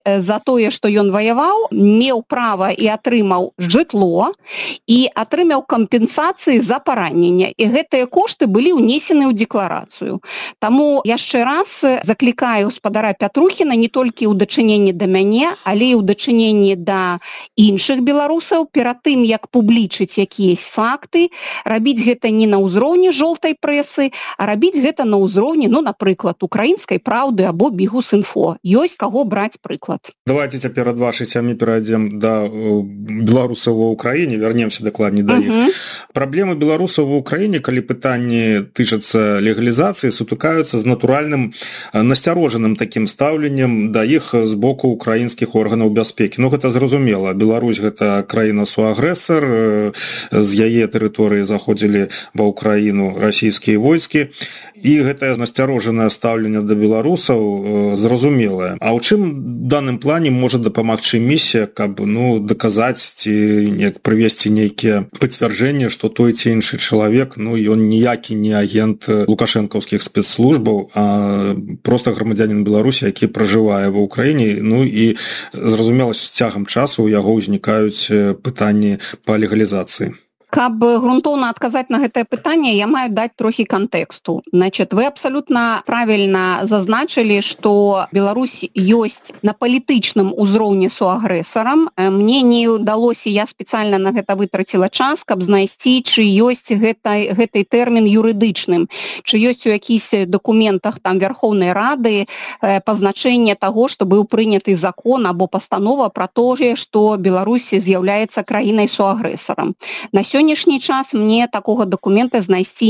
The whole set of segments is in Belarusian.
за тое, што ён ваяваў, меў права і атрымаў жытло і атрымаў кампенсацыі за параненне. І гэтыя кошты былі ўнесены ў декларацыю. Таму яшчэ раз заклікаю спадара Пятрухіна не толькі ў дачыненні да мяне, але і ў дачыненні да іншых беларусаў перад тым, як публічыць якіясь факты, рабіць гэта не на ўзроўні жоўтай прэсы, а рабіць гэта на ўзроўні, напрыклад, украінскай праўды або Бігус.Інфо. Ёсць каго браць прыклад. Давайте цяпер ад вашай сям'і перайдзем да беларусаў ва ўкраіне, вернемся дакладней да іх. Праблемы беларусаў ва ўкраіне, калі пытанні тычацца легалізацыі, сутыкаюцца з натуральным насцярожаным такім стаўленнем да іх з боку украінскіх органаў бяспекі. Гэта зразумела. Беларусь гэта краіна-суагрэсар, з яе тэрыторыі заходзілі ва ўкраіну расійскія войскі, і гэтае насцярожанае стаўленне да беларусаў зразумелае. А ў чым в данным плане можа дапамагчы місія, каб даказаць ці прывесці нейкія пацвярджэнні, што той ці іншы чалавек, ён ніякі не агент лукашэнкаўскіх спецслужбаў, а проста грамадзянін Беларусі, які пражывае ва ўкраіне, і зразумела, з цягам часу ў яго ўзнікаюць пытанні па легалізацыі. Каб грунтоўна адказаць на гэтае пытанне, я маю даць трохі кантэксту. Вы абсалютна правільна зазначылі, што Беларусь ёсць на палітычным узроўні суагрэсарам. Мне не ўдалося, я спецыяльна на гэта вытраціла час, каб знайсці, чы ёсць гэты тэрмін юрыдычным, чы ёсць у якісь дакументах Верхоўнай Рады пазначэнне таго, што быў прыняты закон або пастанова пра тое, што Беларусь з'яўляецца краінай суагрэсарам. На сённяшні час мне такога дакумента знайсці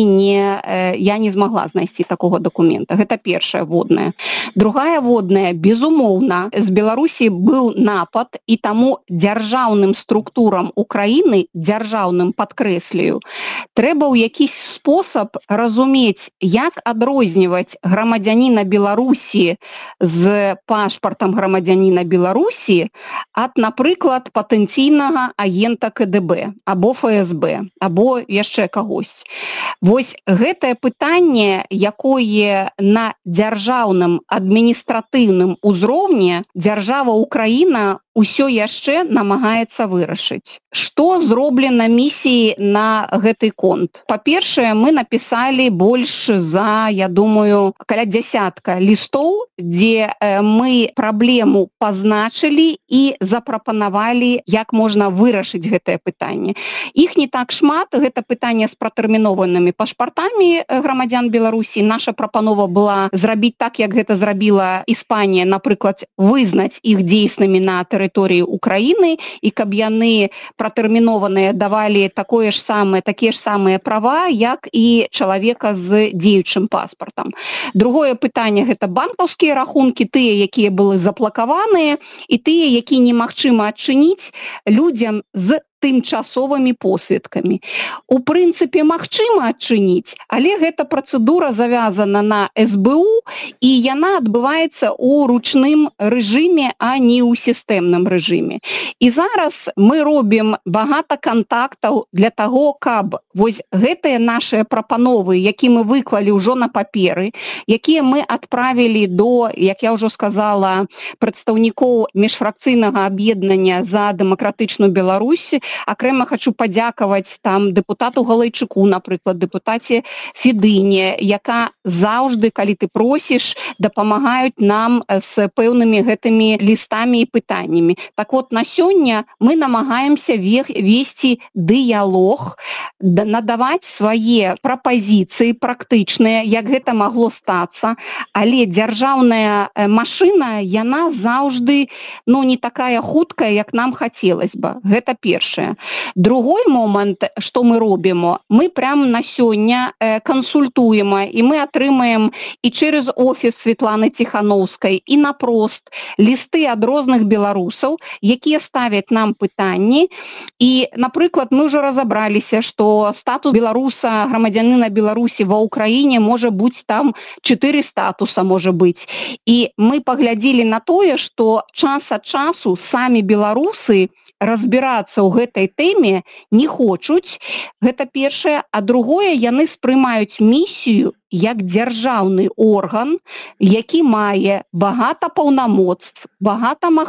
я не змагла знайсці такога дакумента. Гэта першая водная. Другая водная, безумоўна, з Беларусі быў напад, і таму дзяржаўным структурам Украіны, дзяржаўным падкрэслюю, трэба ў якісь спосаб разумець, як адрозніваць грамадзяніна Беларусі з пашпартам грамадзяніна Беларусі ад, напрыклад, патэнцыйнага агента КДБ або ФСБ, або яшчэ кагось. Вось гэтае пытанне, якое на дзяржаўным адміністратыўным узроўні дзяржава Украіна усё яшчэ намагаецца вырашыць. Што зроблена місіі на гэты конт? Па-першае, мы напісалі больш за, я думаю, каля 10 лістоў, дзе мы праблему пазначылі і запрапанавалі, як можна вырашыць гэтае пытанне. Іх не так шмат, гэта пытанне з пратэрмінованымі пашпартамі грамадзян Беларусі. Наша прапанова была зрабіць так, як гэта зрабіла Іспанія, напрыклад, вызнаць іх дзейснымі на тэрыторыі Украіны, і каб яны пратэрмінованыя давалі такія ж самыя права, як і чалавека з дзеючым паспартам. Другое пытанне гэта банкаўскія рахункі, тыя, якія былі заблакаваныя, і тыя, якія немагчыма адчыніць людзям з тымчасовымі посведкамі. У прынцыпе, магчыма адчыніць, але гэта працэдура завязана на СБУ, і яна адбываецца ў ручным рэжыме, а не ў сістэмным рэжыме. І зараз мы робім багата кантактаў для таго, каб вось гэтыя нашыя прапановы, які мы выклалі ўжо на паперы, якія мы адправілі до, як я ўжо сказала, прадстаўнікоў міжфракцыйнага аб'яднання за дэмакратычную Беларусь. Акрэма хочу падзякаваць дэпутату Галайчуку, напрыклад, дэпутаце Федыне, яка заўжды, калі ты просіш, дапамагаюць нам з пэўнымі гэтымі лістамі і пытаннямі. Так вот, на сёння мы намагаемся весці дыялог, надаваць свае прапазіцыі практычныя, як гэта магло стацца, але дзяржаўная машына, яна заўжды не такая хуткая, як нам хацелось бы. Гэта першае. Другой момант, што мы робім, мы прямо на сёння кансультуем, і мы атрымаем і через офіс Светланы Ціхановскай, і напрост лісты ад розных беларусаў, якія ставяць нам пытанні. І, напрыклад, мы ўжо разабраліся, што статус беларуса, грамадзяніна Беларусі ва ўкраіне можа быць 4 статуса можа быць. І мы паглядзелі на тое, што час ад часу самі беларусы разбірацца ў гэтай тэме не хочуць, гэта першае, а другое, яны спрымаюць місію як дзяржаўны орган, які мае багата паўнамоцтв, багата